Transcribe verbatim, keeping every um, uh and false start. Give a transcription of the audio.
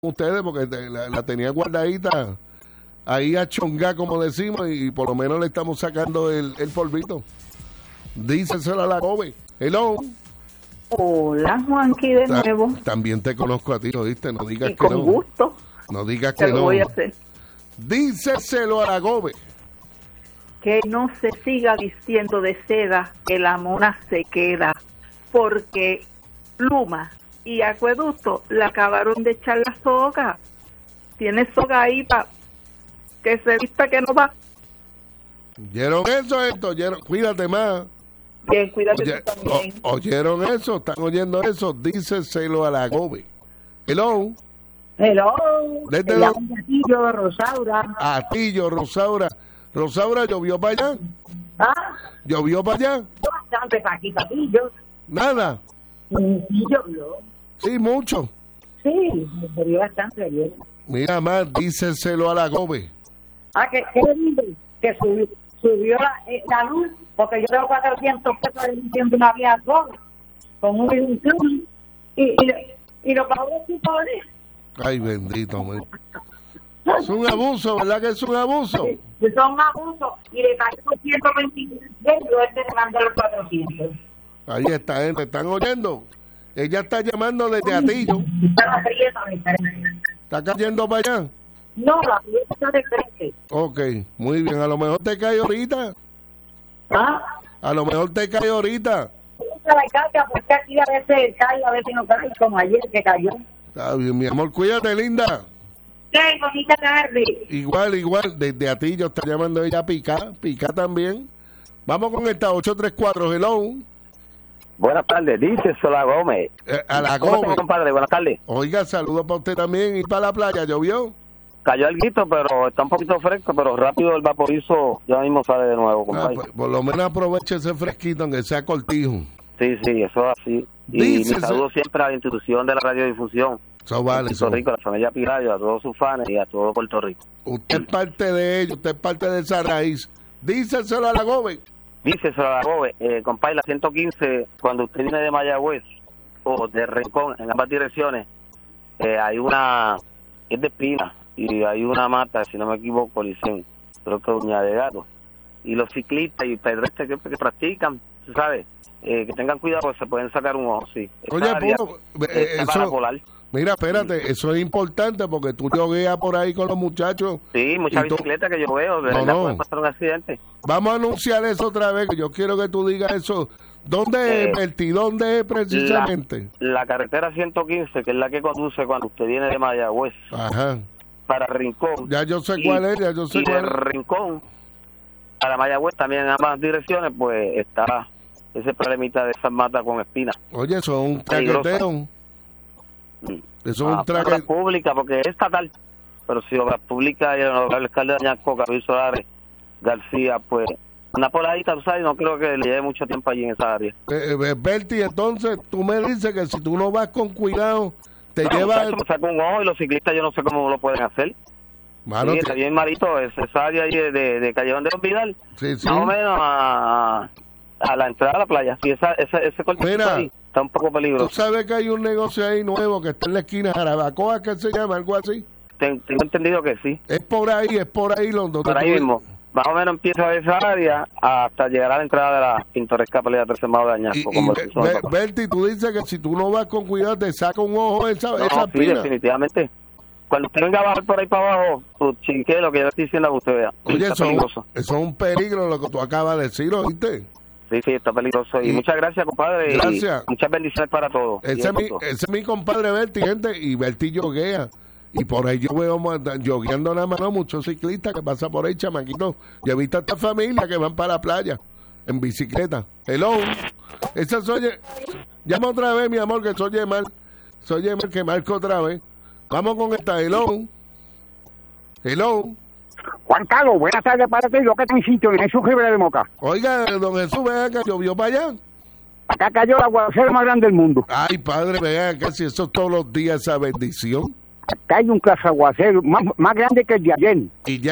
ustedes porque la, la tenía guardadita ahí a chongar, como decimos, y por lo menos le estamos sacando el, el polvito. Díseselo a la Gobe. Hello. Hola, Juanqui, de Ta- nuevo. También te conozco a ti, ¿oíste? No digas Y que con no. gusto. No digas Te que lo no. voy a hacer. Díseselo a la Gobe. Que no se siga diciendo de seda que la mona se queda, porque Pluma y Acueducto le acabaron de echar la soga. Tiene soga ahí para que se vista que no va. ¿Oyeron eso, esto? ¿Oyeron? Cuídate más. Bien, cuídate Oye, tú también. o- ¿Oyeron eso? ¿Están oyendo eso? Díseselo a la Gobe. Hello. Hello, Desde te lo- llamo Gatillo, Rosaura. Atillo, Rosaura. Rosaura, ¿llovió para allá? Ah, ¿Llovió para allá? bastante para aquí, Gatillo. Nada. Sí, llovió. Sí, mucho. Sí, llovió bastante ayer. Mira más, díseselo a la Gobe. Ah, que, que lindo, que subió, subió la, eh, la luz, porque yo tengo cuatrocientos pesos de diciendo una vía sola, con un incendio, y, y, y lo pagó de cinco horas. Ay, bendito, man. Es un abuso, ¿verdad que es un abuso? Que son abusos, y le cayó ciento veinticinco pesos, este le mandó los cuatrocientos. Ahí está, gente, ¿están oyendo? Ella está llamando desde Atillo. Estaba frieta, me parece. ¿Está cayendo para allá? No, la fiesta está de frente. Ok, muy bien. A lo mejor te cae ahorita. ¿Ah? A lo mejor te cae ahorita. La carga, porque aquí a veces cae, a veces no cae, como ayer que cayó. Está bien, mi amor, cuídate, linda. ¡Qué bonita tarde! Igual, igual, desde Atillo está llamando ella a Pica, Pica también. Vamos con esta ocho tres cuatro, hello. Buenas tardes, dice Sola Gómez. Eh, a la ¿Cómo Gobe. está, compadre? Buenas tardes. Oiga, saludos para usted también. ¿Y para la playa? ¿Llovió? Cayó alguito, pero está un poquito fresco, pero rápido el vaporizo ya mismo sale de nuevo, Ah, compadre. pues, por lo menos aproveche ese fresquito, aunque sea cortijo. Sí, sí, eso es así. Y Dícese- mi saludo siempre a la institución de la radiodifusión. Eso vale. Puerto Eso. Rico, a la familia Pirayo, a todos sus fans y a todo Puerto Rico. Usted es parte de ello, usted es parte de esa raíz. Díselo a la Gobe. Dice Sola Gómez, eh, compadre, la ciento quince, cuando usted viene de Mayagüez o de Rincón, en ambas direcciones, eh, hay una, es de espina, y hay una mata, si no me equivoco, dicen, creo que uña de gato. Y los ciclistas y pedestres que, que practican, tú sabes, eh, que tengan cuidado, porque se pueden sacar un ojo, sí. Esa Oye, área, Puro, eh, eh, está para eso, volar. mira, espérate, eso es importante porque tú jogueas por ahí con los muchachos. Sí, muchas y tú- bicicletas que yo veo, de No, verdad no. puede pasar un accidente. Vamos a anunciar eso otra vez, que yo quiero que tú digas eso. ¿Dónde Eh, es, Berti? ¿Dónde es precisamente? La carretera ciento quince, que es la que conduce cuando usted viene de Mayagüez Ajá. para Rincón. Ya yo sé Y- cuál es, ya yo sé y de cuál es. Rincón a la Mayagüez, también en ambas direcciones, pues está ese problemita de esas matas con espinas. Oye, eso es un Peligroso. traqueteo. Eso es un Ah, obras traqueteo. públicas, porque es estatal, pero si obras públicas y el honorable alcalde de Añasco, Luis Solares García, pues una poladita, tú sabes, no creo que le lleve mucho tiempo allí en esa área. Eh, eh, Berti, entonces tú me dices que si tú no vas con cuidado, te No, lleva... muchacho, me saca un ojo y los ciclistas yo no sé cómo lo pueden hacer. Mano, Sí, te- está bien malito, es- esa área ahí de, de, de Callejón de los Vidal, sí, sí. más o menos a, a la entrada a la playa. Sí, esa, esa, ese cortito Mira, ahí está un poco Tú peligroso. sabes que hay un negocio ahí nuevo que está en la esquina, Jarabacoa, que se llama, algo así. Ten- tengo entendido que sí. Es por ahí, es por ahí donde Por tú- ahí mismo. Más o menos empieza de esa área hasta llegar a la entrada de la pintoresca pelea de Tercer Mago de Y, Añasco. y como Be- el son de Be- papá. Berti, tú dices que si tú no vas con cuidado te saca un ojo esa, No, esa sí, pina. definitivamente. Cuando usted venga a bajar por ahí para abajo, tu chique, lo que yo le estoy diciendo a usted vea. Sí, Oye, está eso, peligroso. eso es un peligro lo que tú acabas de decir, ¿oíste? Sí, sí, está peligroso. Y, Y- muchas gracias, compadre. y Gracias. muchas bendiciones para todos. Ese Y es, mi, éxito. ese es mi compadre Berti, gente, y Berti yoguea. Y por ahí yo veo yogueando nada más, ¿no? Muchos ciclistas que pasan por ahí, chamaquitos. Yo he visto a esta familia que van para la playa en bicicleta. Hello. Esa soy. Llama otra vez, mi amor, que soy mal. Soy mal que marco otra vez. Vamos con esta. Hello. Hello. Juan Carlos, buenas tardes para ti. Yo que estoy en sitio, en Jesús Rivera de Moca. Oiga, don Jesús, vea que llovió para allá. Acá cayó el aguacero más grande del mundo. Ay, padre, vea que si eso todos los días, esa bendición. Acá hay un clase aguacero más, más grande que el de ayer. Y ya